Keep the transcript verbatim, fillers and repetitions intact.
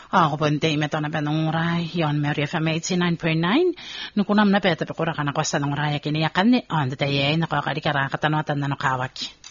Ako po nte ime to na penong ray, yon Mary F M eighty-nine point nine. Nukunam na peta pe kura kana kwasta ng raya kiniyakan ni on the day na kakali kara katanwatan na nukawak.